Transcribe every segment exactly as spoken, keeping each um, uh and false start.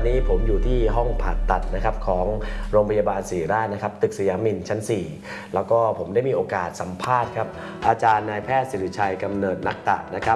อนนี้ผมอยู่ที่ห้องผ่าตัดนะครับของโรงพยาบาลศิริราชนะครับตึกสยามมินชั้นสี่แล้วก็ผมได้มีโอกาสสัมภาษณ์ครับอาจารย์นายแพทย์สิริชัยกำเนิดนักตะนะครับ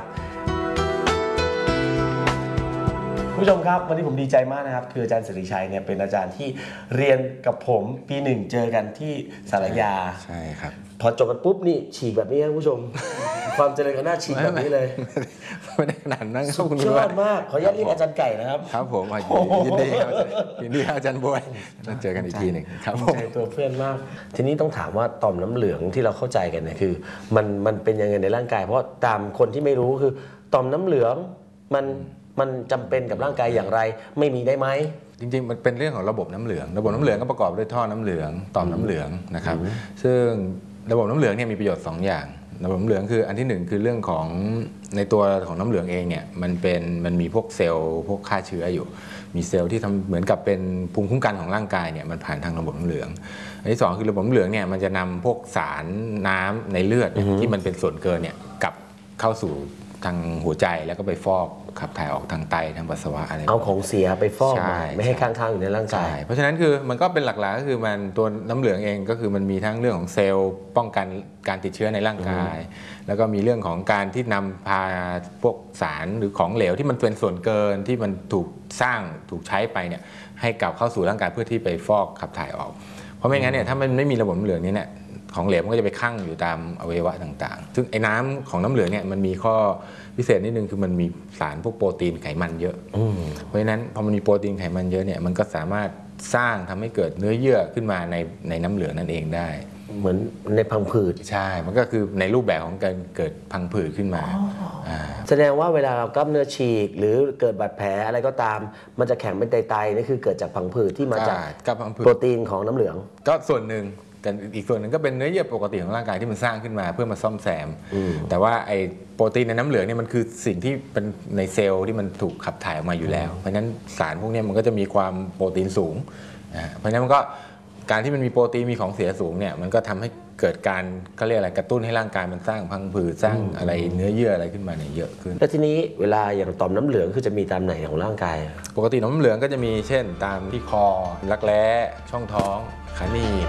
ผู้ชมครับวันนี้ผมดีใจมากนะครับคืออาจารย์สิริชัยเนี่ยเป็นอาจารย์ที่เรียนกับผมปีหนึ่งเจอกันที่สารยาใช่ครับพอจบกันปุ๊บนี่ฉีกแบบนี้ครับผู้ชม ความเจริญก้าวหน้าฉีกแบบนี้เลยไม่ได้ขนาดนั้นสุดยอดมากขออนุญาตเรียกอาจารย์ไก่นะครับครับผมยินดีครับยินดีอาจารย์บวยเราเจอกันอีกทีหนึ่งครับผมใจตัวเพื่อนมากทีนี้ต้องถามว่าต่อมน้ำเหลืองที่เราเข้าใจกันเนี่ยคือมันมันเป็นยังไงในร่างกายเพราะตามคนที่ไม่รู้คือต่อมน้ำเหลืองมันมันจำเป็นกับร่างกายอย่างไรไม่มีได้ไหมจริงๆมันเป็นเรื่องของระบบน้ำเหลืองระบบน้ำเหลืองก็ประกอบด้วยท่อน้ำเหลืองต่อมน้ำเหลืองนะครับซึ่งระบบน้ำเหลืองเนี่ยมีประโยชน์สองอย่างระบบน้ำเหลืองคืออันที่หนึ่งคือเรื่องของในตัวของน้ำเหลืองเองเนี่ยมันเป็นมันมีพวกเซลล์พวกฆ่าเชื้ออยู่มีเซลล์ที่ทำเหมือนกับเป็นภูมิคุ้มกันของร่างกายเนี่ยมันผ่านทางระบบน้ำเหลืองอันที่สองคือระบบน้ำเหลืองเนี่ยมันจะนำพวกสารน้ำในเลือดที่มันเป็นส่วนเกินเนี่ยกลับเข้าสู่ทางหัวใจแล้วก็ไปฟอกขับถ่ายออกทางไตทางปัสสาวะอะไรเอาของเสียไปฟอกไม่ให้ค้างๆอยู่ในร่างกายเพราะฉะนั้นคือมันก็เป็นหลักๆก็คือมันตัวน้ำเหลืองเองก็คือมันมีทั้งเรื่องของเซลล์ป้องกันการติดเชื้อในร่างกายแล้วก็มีเรื่องของการที่นำพาพวกสารหรือของเหลวที่มันเป็นส่วนเกินที่มันถูกสร้างถูกใช้ไปเนี่ยให้กลับเข้าสู่ร่างกายเพื่อที่ไปฟอกขับถ่ายออกเพราะไม่งั้นเนี่ยถ้ามันไม่มีระบบน้ำเหลืองนี้เนี่ยของเหลวมันก็จะไปคั่งอยู่ตามอวัยวะต่างๆซึ่งไอ้น้ำของน้ำเหลืองเนี่ยมันมีข้อพิเศษนิดนึงคือมันมีสารพวกโปรตีนไขมันเยอะเพราะฉะนั้นพอมันมีโปรตีนไขมันเยอะเนี่ยมันก็สามารถสร้างทำให้เกิดเนื้อเยื่อขึ้นมาในในน้ำเหลืองนั่นเองได้เหมือนในพังผืดใช่มันก็คือในรูปแบบของการเกิดพังผืดขึ้นมาแสดงว่าเวลาเรากล้ามเนื้อฉีกหรือเกิดบาดแผลอะไรก็ตามมันจะแข็งเป็นไตๆนี่คือเกิดจากพังผืดที่มาจากโปรตีนของน้ำเหลืองก็ส่วนหนึ่งแต่อีกส่วนหนึ่งก็เป็นเนื้อเยื่อปกติของร่างกายที่มันสร้างขึ้นมาเพื่อมาซ่อมแซมแต่ว่าไอ้โปรตีนในน้ำเหลืองเนี่ยมันคือสิ่งที่เป็นในเซลล์ที่มันถูกขับถ่ายออกมาอยู่แล้วเพราะฉะนั้นสารพวกนี้มันก็จะมีความโปรตีนสูงเพราะฉะนั้นมันก็การที่มันมีโปรตีนมีของเสียสูงเนี่ยมันก็ทำให้เกิดการก็เรียกอะไรกระตุ้นให้ร่างกายมันสร้างพังผืดสร้างอะไรเนื้อเยื่ออะไรขึ้นมาเนี่ยเยอะขึ้นแล้วทีนี้เวลาอย่างต่อมน้ำเหลืองคือจะมีตามไหนของร่างกายปกติน้ำเหลืองก็จะมีเช่นตามที่คอรักแร้ช่องท้องขาหนีบ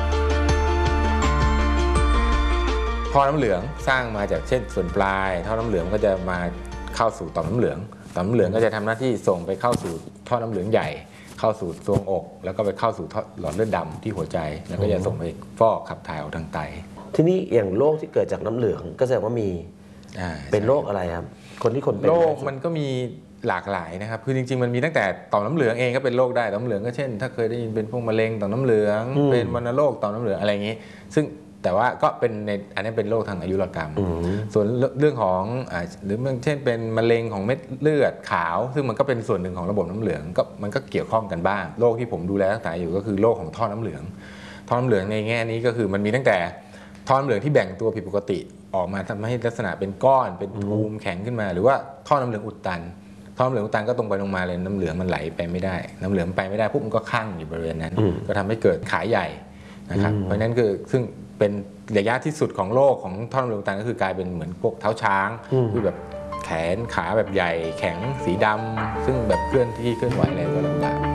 ท่อน้ำเหลืองสร้างมาจากเช่นส่วนปลายท่อน้ำเหลืองก็จะมาเข้าสู่ต่อมน้ำเหลืองต่อมน้ำเหลืองก็จะทำหน้าที่ส่งไปเข้าสู่ท่อน้ำเหลืองใหญ่เข้าสู่ทรวงอกแล้วก็ไปเข้าสู่หลอดเลือดดำที่หัวใจแล้วก็จะส่งไปฟอกขับถ่ายออกทางไตทีนี้อย่างโรคที่เกิดจากน้ำเหลืองก็แสดงว่ามีเป็นโรคอะไรครับคนที่คนเป็นโรคมันก็มีหลากหลายนะครับคือจริงๆมันมีตั้งแต่ต่อมน้ำเหลืองเองก็เป็นโรคได้ต่อมน้ำเหลืองก็เช่นถ้าเคยได้ยินเป็นพวกมะเร็งต่อมน้ำเหลืองเป็นวัณโรคต่อมน้ำเหลืองอะไรอย่างนี้ซึ่งแต่ว่าก็เป็นในอันนี้เป็นโรคทางอายุรกรรมส่วนเรื่องของหรือเช่นเป็นมะเร็งของเม็ดเลือดขาวซึ่งมันก็เป็นส่วนหนึ่งของระบบน้ำเหลืองก็มันก็เกี่ยวข้องกันบ้างโรคที่ผมดูแลรักษาอยู่ก็คือโรคของท่อน้ำเหลืองท่อน้ำเหลืองในแง่นี้ก็คือมันมีตั้งแต่ท่อน้ำเหลืองที่แบ่งตัวผิดปกติออกมาทำให้ลักษณะเป็นก้อนเป็นภูมิแข็งขึ้นมาหรือว่าท่อน้ำเหลืองอุดตันท่อน้ำเหลืองอุดตันก็ตรงไปตรงมาเลยน้ำเหลืองมันไหลไปไม่ได้น้ำเหลืองไปไม่ได้ปุ๊บมันก็คั่งอยู่บริเวณนั้นก็ทำให้เกิดขาใหญ่นะครับเพราะนั้นคือซึ่งเป็นระยะที่สุดของโรคของท่อน้ำเหลืองอุดตันก็คือกลายเป็นเหมือนพวกเท้าช้างคือแบบแขนขาแบบใหญ่แข็งสีดำซึ่งแบบเคลื่อนที่เคลื่อนไหวอะไรก็ลำบาก